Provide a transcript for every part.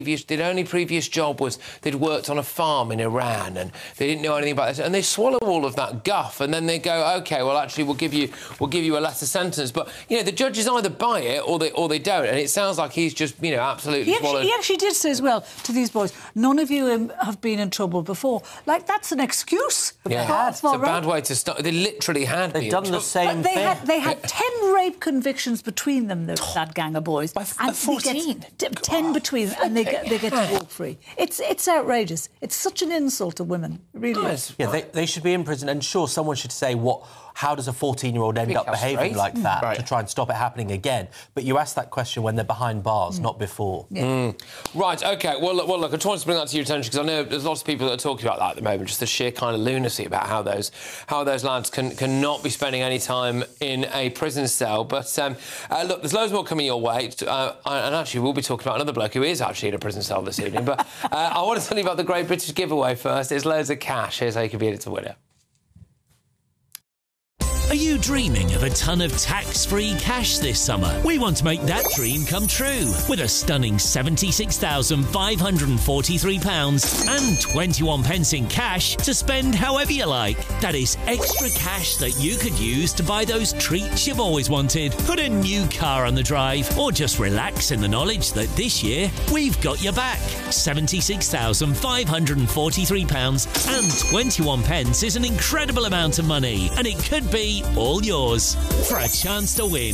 Their only previous job was they'd worked on a farm in Iran and they didn't know anything about this, and they swallow all of that guff and then they go, OK, well, actually, we'll give you a lesser sentence. But, you know, the judges either buy it or they don't, and it sounds like he's just, you know, absolutely swallowed... He actually did say as well to these boys, none of you have been in trouble before. Like, that's an excuse. Yeah, it's a bad way to start. They literally had... They've done the same thing. They had 10 rape convictions between them, that gang of boys. By 14? 10 between them, and they get to walk free. It's outrageous. It's such an insult to women. It really is. Yeah, they should be in prison, and sure, someone should say how does a 14-year-old end up behaving like that to try and stop it happening again? But you ask that question when they're behind bars, not before. Yeah. Right, OK. Well, look, I just wanted to bring that to your attention because I know there's lots of people that are talking about that at the moment, just the sheer kind of lunacy about how those lads cannot be spending any time in a prison cell. But, look, there's loads more coming your way. And actually, we'll be talking about another bloke who is actually in a prison cell this evening. But I want to tell you about the Great British Giveaway first. There's loads of cash. Here's how you can be in it to win it. Are you dreaming of a ton of tax-free cash this summer? We want to make that dream come true with a stunning £76,543 and 21 pence in cash to spend however you like. That is extra cash that you could use to buy those treats you've always wanted, put a new car on the drive, or just relax in the knowledge that this year we've got your back. £76,543 and 21 pence is an incredible amount of money, and it could be all yours. For a chance to win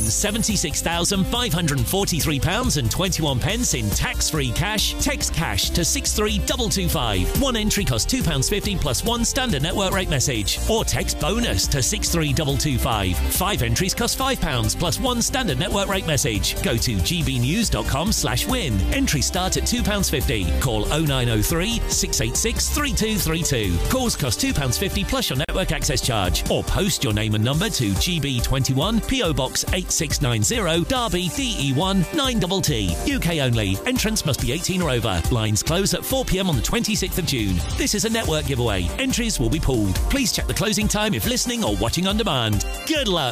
£76,543 and 21 pence in tax-free cash, text cash to 63225. One entry costs £2.50 plus one standard network rate message. Or text bonus to 63225. 5 entries cost £5 plus one standard network rate message. Go to gbnews.com/win. Entries start at £2.50. Call 0903 686 3232. Calls cost £2.50 plus your network access charge. Or post your name and number to GB21 PO Box 8690 Derby DE1 9TT. UK only. Entrance must be 18 or over. Lines close at 4 p.m. on the 26th of June. This is a network giveaway. Entries will be pooled. Please check the closing time if listening or watching on demand. Good luck.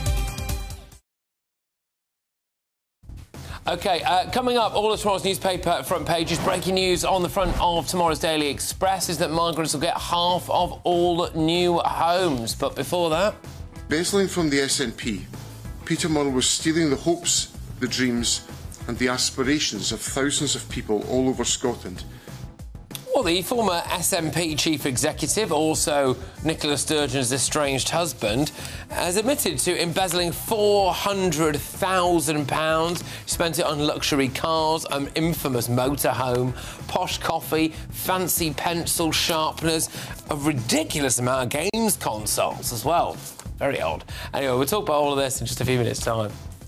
OK, coming up, all of tomorrow's newspaper front pages. Breaking news on the front of tomorrow's Daily Express is that migrants will get half of all new homes. But before that... Embezzling from the SNP, Peter Murrell was stealing the hopes, the dreams and the aspirations of thousands of people all over Scotland. Well, the former SNP chief executive, also Nicola Sturgeon's estranged husband, has admitted to embezzling £400,000. He spent it on luxury cars, an infamous motorhome, posh coffee, fancy pencil sharpeners, a ridiculous amount of games consoles as well. Very odd. Anyway, we'll talk about all of this in just a few minutes' time.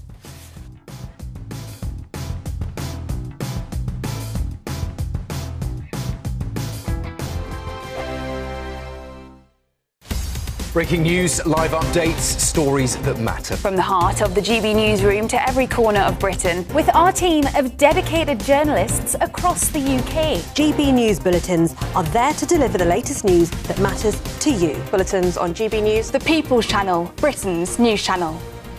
Breaking news, live updates, stories that matter. From the heart of the GB newsroom to every corner of Britain, with our team of dedicated journalists across the UK. GB News Bulletins are there to deliver the latest news that matters to you. Bulletins on GB News, The People's Channel, Britain's news channel.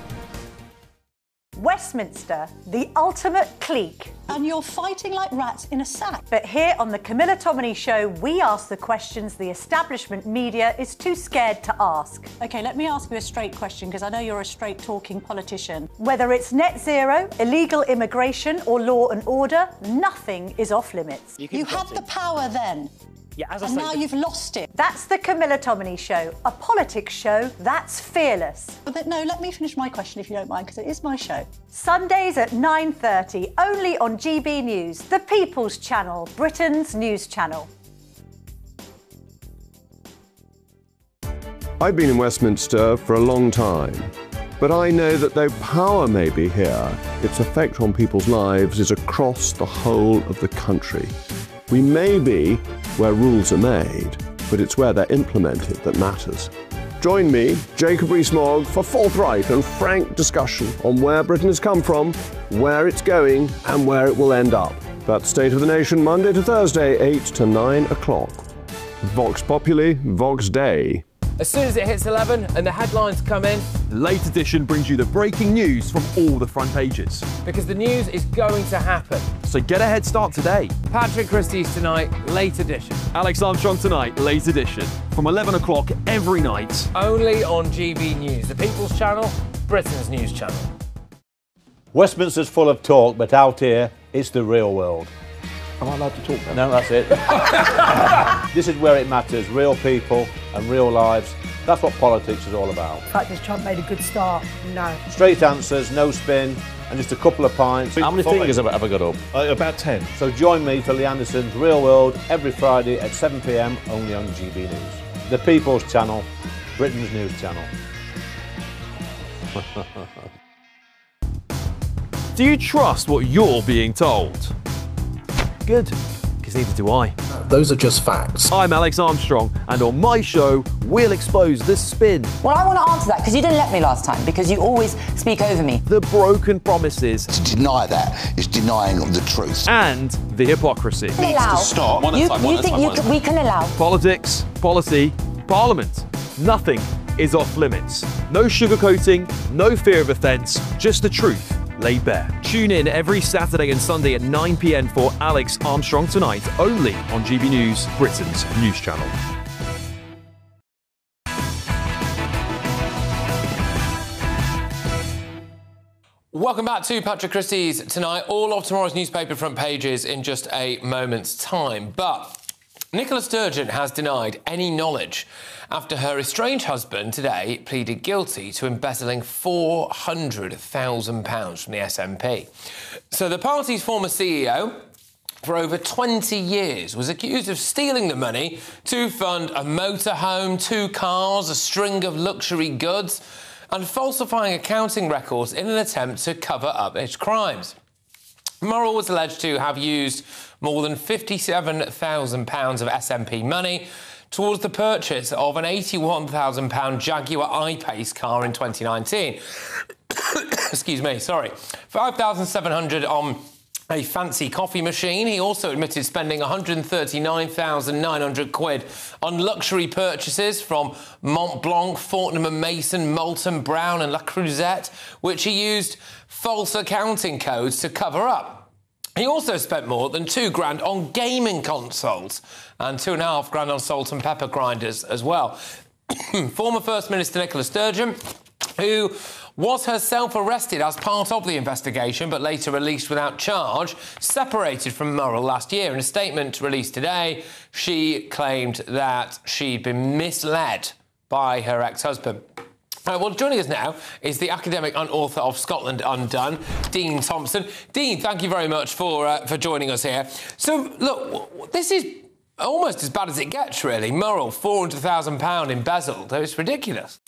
Westminster, the ultimate clique. And you're fighting like rats in a sack. But here on the Camilla Tominey Show, we ask the questions the establishment media is too scared to ask. OK, let me ask you a straight question, because I know you're a straight-talking politician. Whether it's net zero, illegal immigration or law and order, nothing is off limits. You had the power then. Yeah, as I and say, now you've lost it. That's the Camilla Tominey Show, a politics show that's fearless. But no, let me finish my question if you don't mind, because it is my show. Sundays at 9:30, only on GB News, the People's Channel, Britain's news channel. I've been in Westminster for a long time, but I know that though power may be here, its effect on people's lives is across the whole of the country. We may be where rules are made, but it's where they're implemented that matters. Join me, Jacob Rees-Mogg, for forthright and frank discussion on where Britain has come from, where it's going, and where it will end up. That's State of the Nation, Monday to Thursday, 8 to 9 o'clock. Vox Populi, Vox Dei. As soon as it hits 11 and the headlines come in, the Late Edition brings you the breaking news from all the front pages. Because the news is going to happen. So get a head start today. Patrick Christie's Tonight, Late Edition. Alex Armstrong Tonight, Late Edition. From 11 o'clock every night. Only on GB News, the People's Channel, Britain's news channel. Westminster's full of talk, but out here, it's the real world. Am I allowed to talk now? No, that's it. This is where it matters. Real people and real lives. That's what politics is all about. The fact is Trump made a good start. No. Straight answers, no spin, and just a couple of pints. How many fingers have I got up? About 10. So join me for Lee Anderson's Real World every Friday at 7 p.m. only on GB News. The People's Channel, Britain's news channel. Do you trust what you're being told? Good, because neither do I. Those are just facts. I'm Alex Armstrong, and on my show, we'll expose the spin. Well, I want to answer that, because you didn't let me last time, because you always speak over me. The broken promises. To deny that is denying the truth. And the hypocrisy. Needs to stop. You think we can allow? Politics, policy, parliament. Nothing is off limits. No sugarcoating, no fear of offence, just the truth laid bare. Tune in every Saturday and Sunday at 9 p.m. for Alex Armstrong Tonight, only on GB News, Britain's news channel. Welcome back to Patrick Christie's Tonight. All of tomorrow's newspaper front pages in just a moment's time. But Nicola Sturgeon has denied any knowledge after her estranged husband today pleaded guilty to embezzling £400,000 from the SNP. So the party's former CEO, for over 20 years, was accused of stealing the money to fund a motorhome, 2 cars, a string of luxury goods, and falsifying accounting records in an attempt to cover up his crimes. Murrell was alleged to have used more than £57,000 of SNP money towards the purchase of an £81,000 Jaguar I-Pace car in 2019. Excuse me, sorry. £5,700 on a fancy coffee machine. He also admitted spending £139,900 on luxury purchases from Mont Blanc, Fortnum & Mason, Moulton Brown and La Creuset, which he used false accounting codes to cover up. He also spent more than £2,000 on gaming consoles and £2,500 on salt and pepper grinders as well. Former First Minister Nicola Sturgeon, who was herself arrested as part of the investigation but later released without charge, separated from Murrell last year. In a statement released today, she claimed that she'd been misled by her ex-husband. Well, joining us now is the academic and author of Scotland Undone, Dean Thompson. Dean, thank you very much for joining us here. So, look, this is almost as bad as it gets, really. Murrell, £400,000 embezzled. It's ridiculous.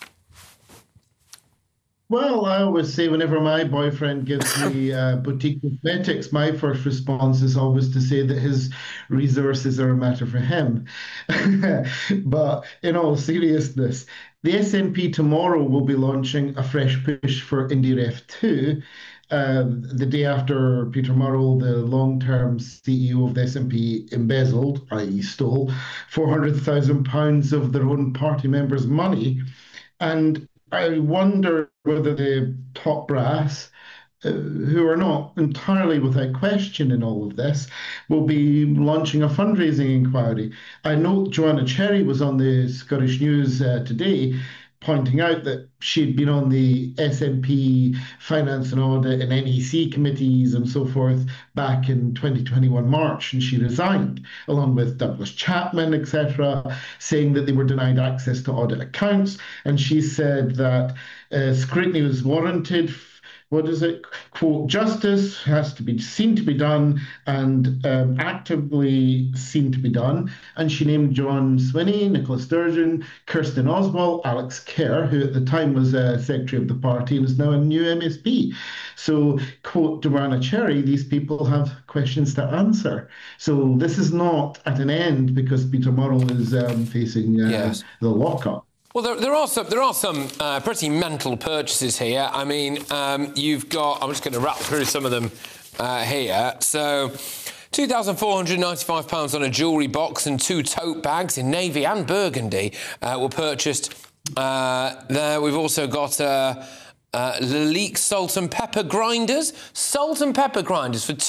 Well, I always say whenever my boyfriend gives me boutique cosmetics, my first response is always to say that his resources are a matter for him. But in all seriousness, the SNP tomorrow will be launching a fresh push for IndyRef 2. The day after Peter Murrell, the long-term CEO of the SNP, embezzled, i.e. stole, £400,000 of their own party members' money. And I wonder whether the top brass, who are not entirely without question in all of this, will be launching a fundraising inquiry. I note Joanna Cherry was on the Scottish News today, pointing out that she'd been on the SNP Finance and Audit and NEC committees and so forth back in 2021 March, and she resigned, along with Douglas Chapman, etc., saying that they were denied access to audit accounts. And she said that scrutiny was warranted. What is it? Quote, justice has to be seen to be done and actively seen to be done. And she named John Swinney, Nicola Sturgeon, Kirsten Oswald, Alex Kerr, who at the time was secretary of the party and is now a new MSP. So, quote Joanna Cherry, these people have questions to answer. So this is not at an end because Peter Murrell is facing the lockup. Well, there are some pretty mental purchases here. I mean, you've got... I'm just going to rattle through some of them here. So, £2,495 on a jewellery box and 2 tote bags in navy and burgundy were purchased. There we've also got Lalique salt and pepper grinders. Salt and pepper grinders for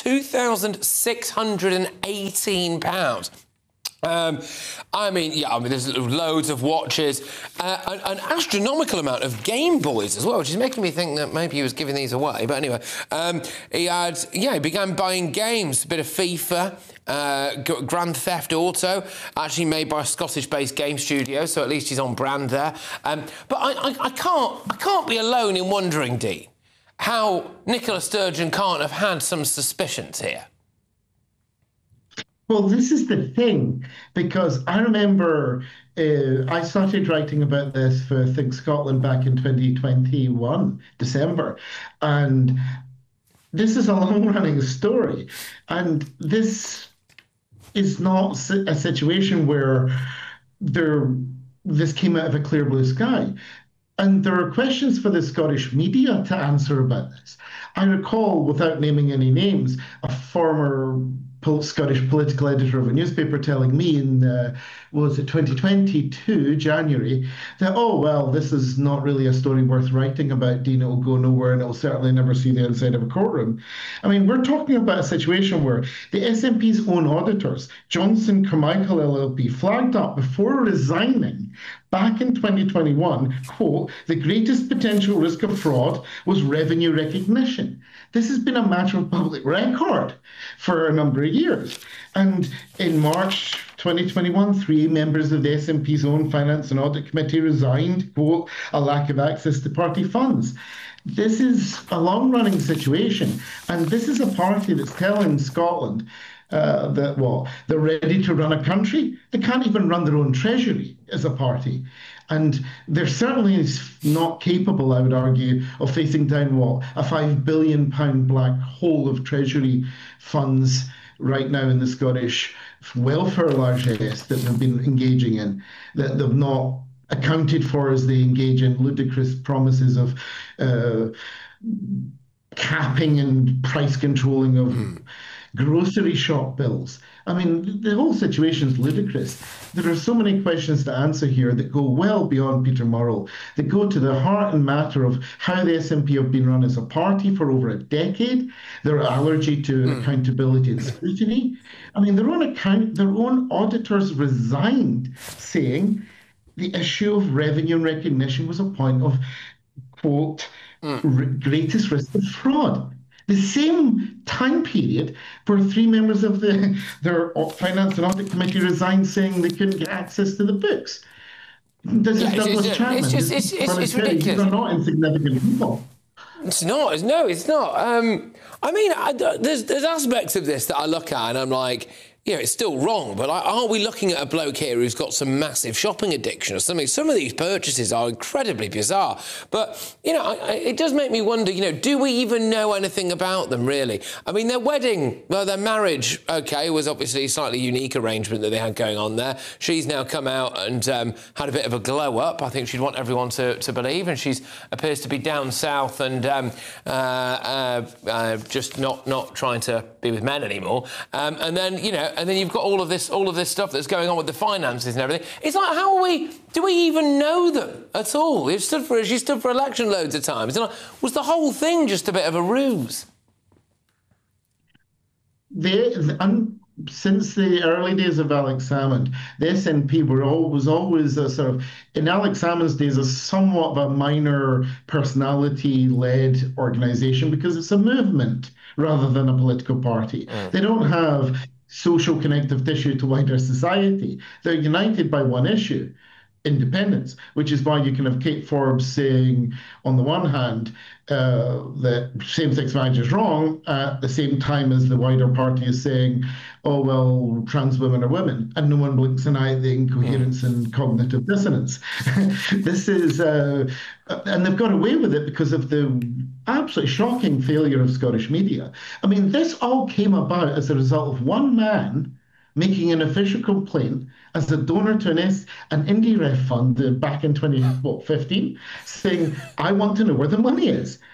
£2,618. There's loads of watches, an astronomical amount of Game Boys as well, which is making me think that maybe he was giving these away. But anyway, he began buying games, a bit of FIFA, Grand Theft Auto, actually made by a Scottish-based game studio, so at least he's on brand there. But I can't be alone in wondering, Dean, how Nicola Sturgeon can't have had some suspicions here. Well, this is the thing, because I remember I started writing about this for Think Scotland back in 2021, December, and this is a long-running story, and this is not a situation where this came out of a clear blue sky. And there are questions for the Scottish media to answer about this. I recall, without naming any names, a former Scottish political editor of a newspaper telling me in, 2022, January, that, this is not really a story worth writing about, Dean, it'll go nowhere and it'll certainly never see the inside of a courtroom. I mean, we're talking about a situation where the SNP's own auditors, Johnson Carmichael LLP, flagged up before resigning back in 2021, quote, the greatest potential risk of fraud was revenue recognition. This has been a matter of public record for a number of years. And in March 2021, 3 members of the SNP's own Finance and Audit Committee resigned, quote, a lack of access to party funds. This is a long-running situation, and this is a party that's telling Scotland that they're ready to run a country. They can't even run their own treasury as a party. And they're certainly not capable, I would argue, of facing down a £5 billion black hole of treasury funds right now in the Scottish welfare largesse that they've been engaging in, that they've not accounted for as they engage in ludicrous promises of capping and price controlling of grocery shop bills. I mean, the whole situation is ludicrous. There are so many questions to answer here that go well beyond Peter Murrell, that go to the heart and matter of how the SNP have been run as a party for over a decade, their allergy to accountability and scrutiny. I mean, their own auditors resigned, saying the issue of revenue recognition was a point of, quote, greatest risk of fraud. The same time period where 3 members of their Finance and Audit Committee resigned, saying they couldn't get access to the books. This is Douglas Chapman. It's ridiculous. These are not insignificant people. It's not. No, it's not. There's aspects of this that I look at and I'm like, it's still wrong, but are we looking at a bloke here who's got some massive shopping addiction or something? Some of these purchases are incredibly bizarre. But, it does make me wonder, do we even know anything about them, really? I mean, their marriage, was obviously a slightly unique arrangement that they had going on there. She's now come out and had a bit of a glow-up, I think she'd want everyone to believe, and she appears to be down south and just not trying to be with men anymore. And then you've got all of this stuff that's going on with the finances and everything. It's like, do we even know them at all? She stood for election loads of times. Was the whole thing just a bit of a ruse? Since the early days of Alex Salmond, the SNP was always a sort of, in Alex Salmond's days, a somewhat of a minor personality-led organisation because it's a movement rather than a political party. They don't have social connective tissue to wider society. They're united by one issue, independence, which is why you can have Kate Forbes saying, on the one hand, that same-sex marriage is wrong, at the same time as the wider party is saying, trans women are women, and no one blinks an eye at the incoherence and cognitive dissonance. This is, and they've got away with it because of the absolutely shocking failure of Scottish media. I mean, this all came about as a result of one man making an official complaint as a donor to an indie ref fund back in 2015, saying, I want to know where the money is.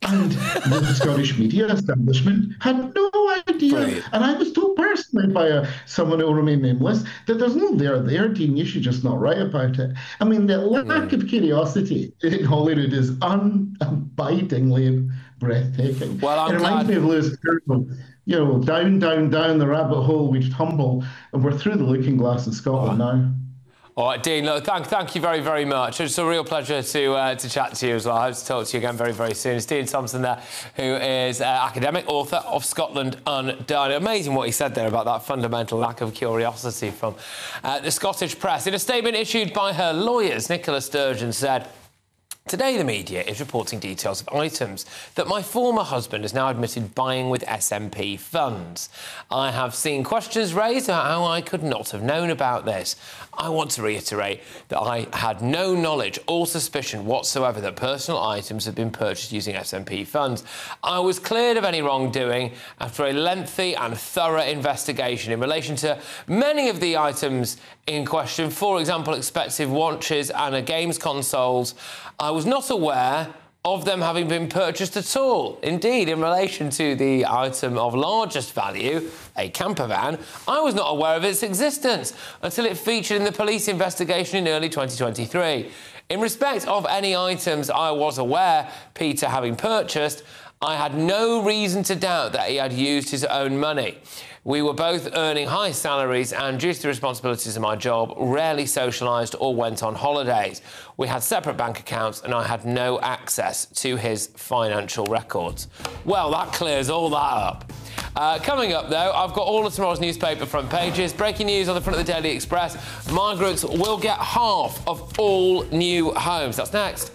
And the Scottish media establishment had no idea. Right. And I was told personally by someone who will remain nameless that there's no there, Dean. You should just not write about it. I mean, the lack of curiosity in Holyrood is unabidingly breathtaking. Well, it reminds me of Lewis Carroll. You know, down the rabbit hole we tumble, and we're through the looking glass in Scotland now. All right, Dean, look, thank you very, very much. It's a real pleasure to chat to you as well. I hope to talk to you again very, very soon. It's Dean Thompson there, who is academic author of Scotland Undone. Amazing what he said there about that fundamental lack of curiosity from the Scottish press. In a statement issued by her lawyers, Nicola Sturgeon said, "Today, the media is reporting details of items that my former husband has now admitted buying with SNP funds. I have seen questions raised about how I could not have known about this. I want to reiterate that I had no knowledge or suspicion whatsoever that personal items had been purchased using SNP funds. I was cleared of any wrongdoing after a lengthy and thorough investigation in relation to many of the items in question, for example, expensive watches and games consoles. I was not aware of them having been purchased at all. Indeed, in relation to the item of largest value, a camper van, I was not aware of its existence until it featured in the police investigation in early 2023. In respect of any items I was aware Peter having purchased, I had no reason to doubt that he had used his own money. We were both earning high salaries and, due to the responsibilities of my job, rarely socialised or went on holidays. We had separate bank accounts and I had no access to his financial records." Well, that clears all that up. Coming up, though, I've got all of tomorrow's newspaper front pages. Breaking news on the front of the Daily Express. Migrants will get half of all new homes. That's next.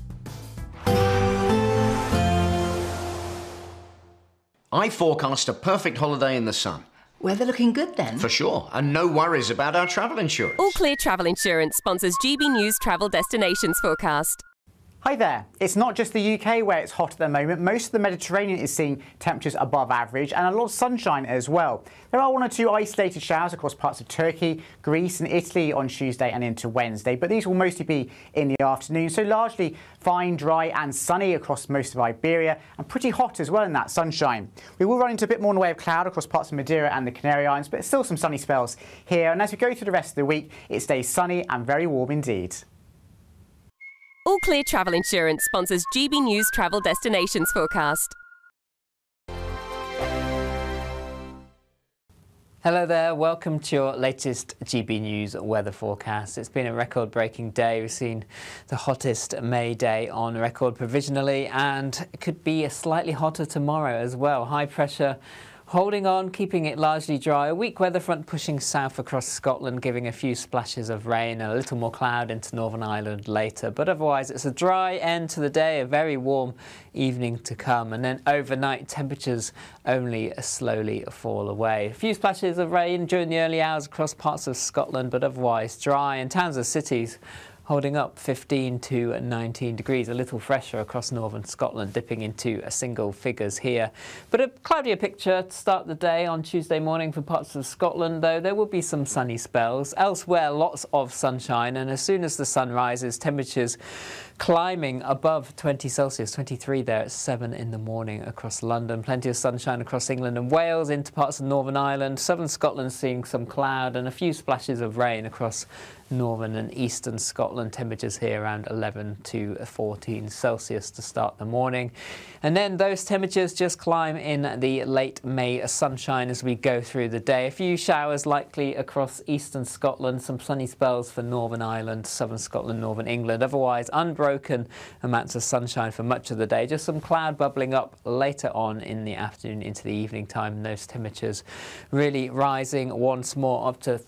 I forecast a perfect holiday in the sun. Weather looking good then? For sure, and no worries about our travel insurance. All Clear Travel Insurance sponsors GB News Travel Destinations forecast. Hi there. It's not just the UK where it's hot at the moment. Most of the Mediterranean is seeing temperatures above average and a lot of sunshine as well. There are one or two isolated showers across parts of Turkey, Greece and Italy on Tuesday and into Wednesday, but these will mostly be in the afternoon, so largely fine, dry and sunny across most of Iberia and pretty hot as well in that sunshine. We will run into a bit more in the way of cloud across parts of Madeira and the Canary Islands, but still some sunny spells here, and as we go through the rest of the week, it stays sunny and very warm indeed. All Clear Travel Insurance sponsors GB News Travel Destinations forecast. Hello there, welcome to your latest GB News weather forecast. It's been a record-breaking day. We've seen the hottest May day on record provisionally, and it could be a slightly hotter tomorrow as well. High pressure holding on, keeping it largely dry. A weak weather front pushing south across Scotland, giving a few splashes of rain and a little more cloud into Northern Ireland later. But otherwise, it's a dry end to the day, a very warm evening to come. And then overnight, temperatures only slowly fall away. A few splashes of rain during the early hours across parts of Scotland, but otherwise dry. And towns and cities holding up 15 to 19 degrees, a little fresher across northern Scotland, dipping into single figures here. But a cloudier picture to start the day on Tuesday morning for parts of Scotland, though there will be some sunny spells. Elsewhere, lots of sunshine, and as soon as the sun rises, temperatures climbing above 20 Celsius, 23 there at 7 in the morning across London. Plenty of sunshine across England and Wales, into parts of Northern Ireland. Southern Scotland seeing some cloud and a few splashes of rain across northern and eastern Scotland. Temperatures here around 11 to 14 Celsius to start the morning. And then those temperatures just climb in the late May sunshine as we go through the day. A few showers likely across eastern Scotland, some sunny spells for Northern Ireland, southern Scotland, northern England. Otherwise, unbroken amounts of sunshine for much of the day. Just some cloud bubbling up later on in the afternoon into the evening time. And those temperatures really rising once more up to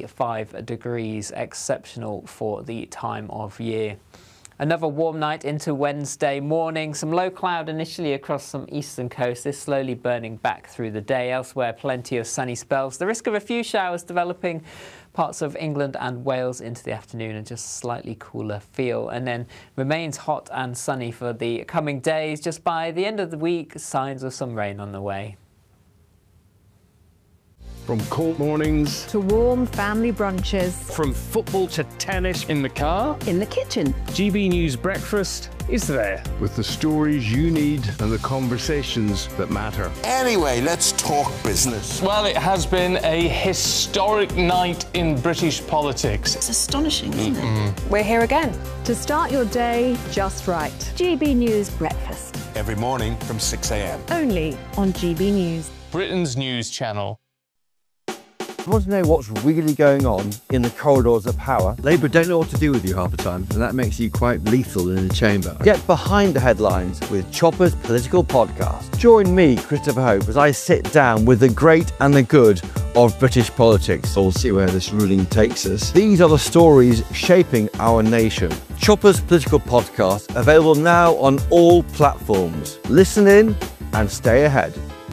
35 degrees. Exceptional for the time of year. Another warm night into Wednesday morning. Some low cloud initially across some eastern coast. This slowly burning back through the day. Elsewhere, plenty of sunny spells. The risk of a few showers developing parts of England and Wales into the afternoon, and just slightly cooler feel. And then remains hot and sunny for the coming days. Just by the end of the week, signs of some rain on the way. From court mornings to warm family brunches. From football to tennis in the car. In the kitchen. GB News Breakfast is there. With the stories you need and the conversations that matter. Anyway, let's talk business. Well, it has been a historic night in British politics. It's astonishing, isn't it? We're here again to start your day just right. GB News Breakfast. Every morning from 6 a.m. Only on GB News. Britain's news channel. You want to know what's really going on in the corridors of power? Labour don't know what to do with you half the time, and that makes you quite lethal in the chamber. Get behind the headlines with Chopper's Political Podcast. Join me, Christopher Hope, as I sit down with the great and the good of British politics. We'll see where this ruling takes us. These are the stories shaping our nation. Chopper's Political Podcast, available now on all platforms. Listen in and stay ahead.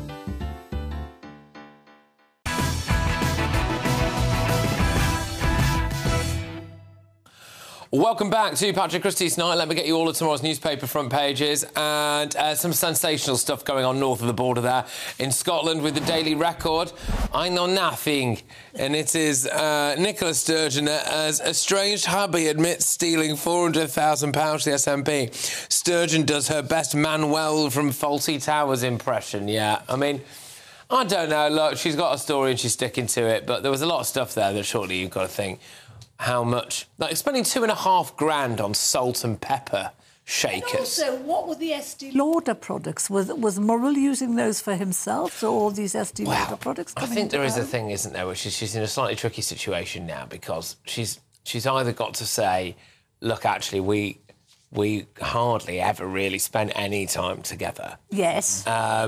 Welcome back to Patrick Christie's Night. Let me get you all of tomorrow's newspaper front pages and some sensational stuff going on north of the border there in Scotland with the Daily Record. I know nothing. And it is Nicola Sturgeon as estranged hubby admits stealing £400,000 to the SNP. Sturgeon does her best Manuel from Fawlty Towers impression. Yeah, I mean, I don't know. Look, she's got a story and she's sticking to it, but there was a lot of stuff there that surely you've got to think, how much? Like spending $2,500 on salt and pepper shakers. And also, what were the Estee Lauder products? Was Murrell using those for himself, or all these Estee Lauder products coming I think there is a home? thing, isn't there, which is she's in a slightly tricky situation now because she's either got to say, look, actually, we hardly ever really spent any time together. Yes.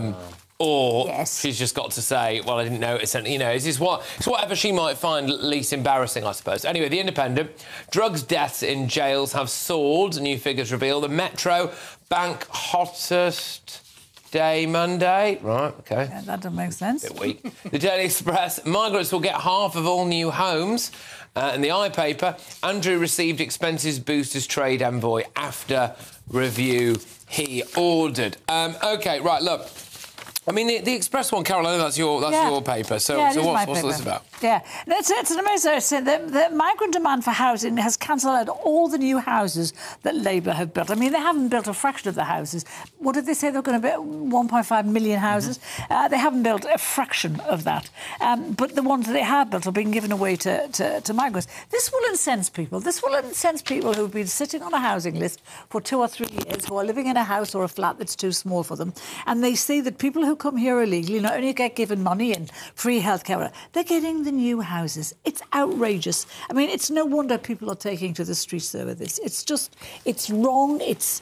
Or she's just got to say, well, I didn't notice. And, you know, it's whatever she might find least embarrassing, I suppose. Anyway, The Independent. Drugs deaths in jails have soared. New figures reveal. The Metro. Bank hottest day Monday. Right, OK. Yeah, that doesn't make sense. Bit weak. The Daily Express. Migrants will get half of all new homes. And the iPaper. Andrew received expenses boost as trade envoy after review he ordered. OK, right, look. I mean, the Express one, Carol, I know that's your paper. So what's this about? Yeah, it's an amazing. The migrant demand for housing has cancelled out all the new houses that Labour have built. I mean, they haven't built a fraction of the houses. What did they say? They're going to build 1.5 million houses. Mm-hmm. They haven't built a fraction of that. But the ones that they have built are being given away to migrants. This will incense people. This will incense people who've been sitting on a housing list for 2 or 3 years, who are living in a house or a flat that's too small for them. And they see that people who come here illegally not only get given money and free healthcare, they're getting the new houses. It's outrageous. I mean, it's no wonder people are taking to the streets over this. It's wrong.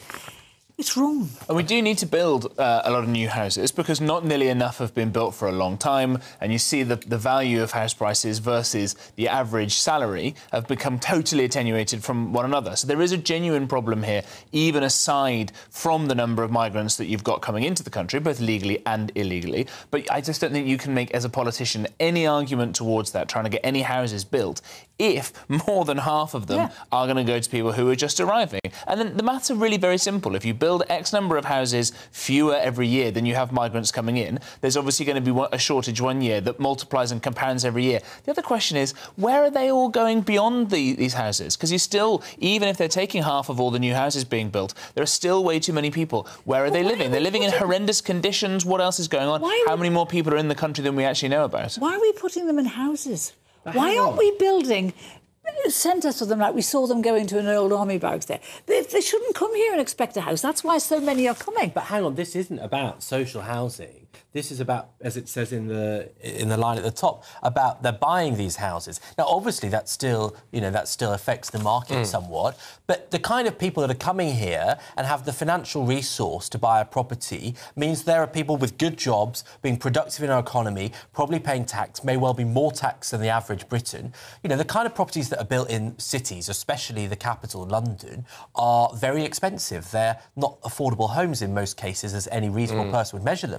It's wrong. And we do need to build a lot of new houses because not nearly enough have been built for a long time. And you see the value of house prices versus the average salary have become totally attenuated from one another. So there is a genuine problem here, even aside from the number of migrants that you've got coming into the country, both legally and illegally. But I just don't think you can make, as a politician, any argument towards that, trying to get any houses built, if more than half of them are going to go to people who are just arriving. And then the maths are really very simple. If you build X number of houses fewer every year than you have migrants coming in, there's obviously going to be a shortage one year that multiplies and compounds every year. The other question is, where are they all going beyond these houses? Because you still, even if they're taking half of all the new houses being built, there are still way too many people. Where are they living? They're living in horrendous conditions. What else is going on? How many more people are in the country than we actually know about? Why are we putting them in houses? Why aren't we building centres for them like we saw them going to an old army barracks there? They shouldn't come here and expect a house. That's why so many are coming. But hang on, this isn't about social housing. This is about, as it says in the line at the top, about they're buying these houses. Now, obviously, that still affects the market somewhat. But the kind of people that are coming here and have the financial resource to buy a property means there are people with good jobs, being productive in our economy, probably paying tax, may well be more tax than the average Briton. You know, the kind of properties that are built in cities, especially the capital, London, are very expensive. They're not affordable homes in most cases, as any reasonable person would measure them. So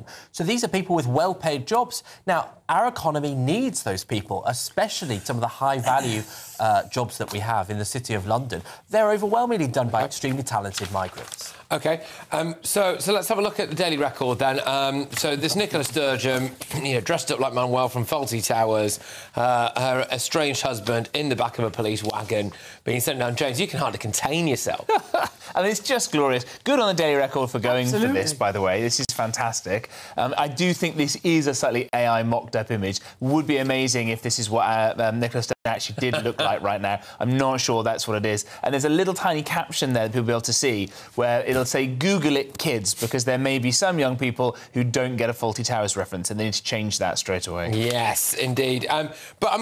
these are people with well-paid jobs. Now, our economy needs those people, especially some of the high-value jobs that we have in the City of London. They're overwhelmingly done by extremely talented migrants. OK, so let's have a look at the Daily Record then. So this Nicola Sturgeon, dressed up like Manuel from Fawlty Towers, her estranged husband in the back of a police wagon being sent down. James, you can hardly contain yourself. And it's just glorious. Good on the Daily Record for going for this, by the way. This is fantastic. I do think this is a slightly AI mocked-up image. Would be amazing if this is what Nicola Sturgeon actually did look like right now. I'm not sure that's what it is. And there's a little tiny caption there that people will be able to see where it'll say, Google it, kids, because there may be some young people who don't get a Fawlty Towers reference and they need to change that straight away. Yes, indeed. But, I mean,